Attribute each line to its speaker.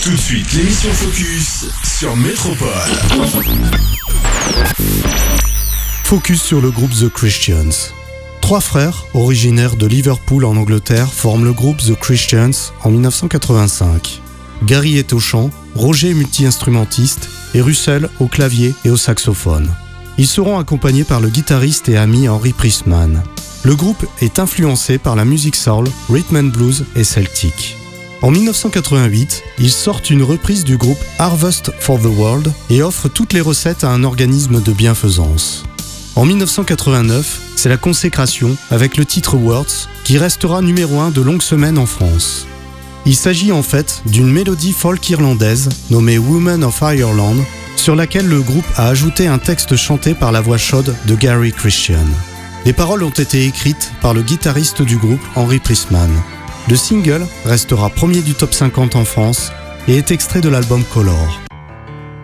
Speaker 1: Tout de suite, l'émission Focus sur Métropole.
Speaker 2: Focus sur le groupe The Christians. 3 frères, originaires de Liverpool en Angleterre, forment le groupe The Christians en 1985. Gary est au chant, Roger est multi-instrumentiste et Russell au clavier et au saxophone. Ils seront accompagnés par le guitariste et ami Henry Priestman. Le groupe est influencé par la musique soul, rhythm and blues et celtique. En 1988, ils sortent une reprise du groupe Harvest for the World et offrent toutes les recettes à un organisme de bienfaisance. En 1989, c'est la consécration avec le titre Words qui restera numéro 1 de longues semaines en France. Il s'agit en fait d'une mélodie folk irlandaise nommée Women of Ireland sur laquelle le groupe a ajouté un texte chanté par la voix chaude de Gary Christian. Les paroles ont été écrites par le guitariste du groupe Henry Priestman. Le single restera premier du top 50 en France et est extrait de l'album Color.